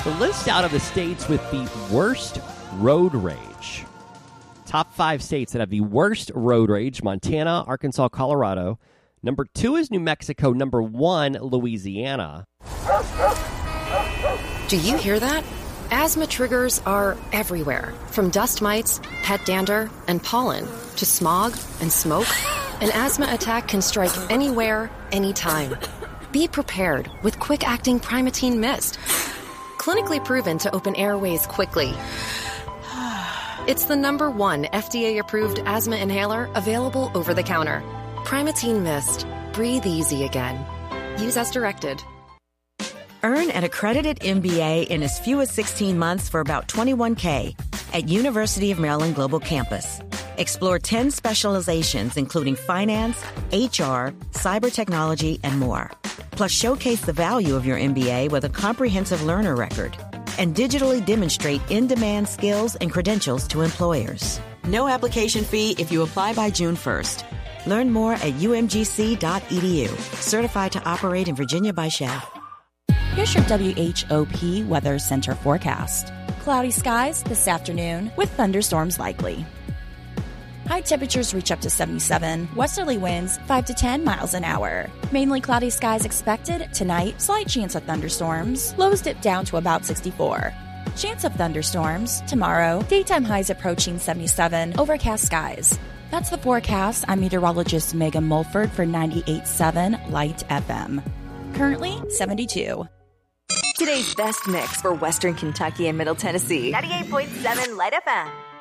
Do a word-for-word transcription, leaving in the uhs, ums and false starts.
The list out of the states with the worst road rage. Top five states that have the worst road rage: Montana, Arkansas, Colorado. Number two is New Mexico. Number one, Louisiana. Do you hear that? Asthma triggers are everywhere, from dust mites, pet dander, and pollen, to smog and smoke. An asthma attack can strike anywhere, anytime. Be prepared with quick-acting Primatene Mist. Clinically proven to open airways quickly. It's the number one F D A-approved asthma inhaler available over the counter. Primatene Mist. Breathe easy again. Use as directed. Earn an accredited M B A in as few as sixteen months for about twenty-one thousand dollars at University of Maryland Global Campus. Explore ten specializations, including finance, H R, cyber technology, and more. Plus, showcase the value of your M B A with a comprehensive learner record and digitally demonstrate in-demand skills and credentials to employers. No application fee if you apply by June first. Learn more at u m g c dot e d u. Certified to operate in Virginia by S C H E V. Here's your W H O P Weather Center forecast. Cloudy skies this afternoon with thunderstorms likely. High temperatures reach up to seventy-seven. Westerly winds five to ten miles an hour. Mainly cloudy skies expected tonight. Slight chance of thunderstorms. Lows dip down to about sixty-four. Chance of thunderstorms tomorrow. Daytime highs approaching seventy-seven. Overcast skies. That's the forecast. I'm meteorologist Megan Mulford for ninety-eight point seven Light F M. Currently seventy-two. Today's best mix for Western Kentucky and Middle Tennessee. ninety-eight point seven Light F M.